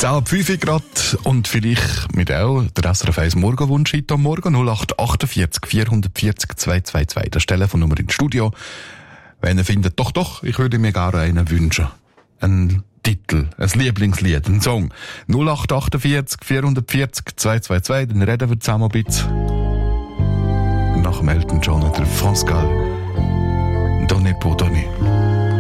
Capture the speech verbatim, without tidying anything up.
zehn fünf Grad und vielleicht mit auch der S R F eins Morgenwunsch heute am Morgen null acht achtundvierzig vierhundertvierzig zweihundertzweiundzwanzig. Das Telefonnummer ins Studio. Wenn ihr findet, doch, doch, ich würde mir gerne einen wünschen. Ein Titel, ein Lieblingslied, ein Song. null acht achtundvierzig vierhundertvierzig zweihundertzweiundzwanzig, dann reden wir zusammen ein bisschen. Nach dem Elton John oder France Gall. Donne pour donner.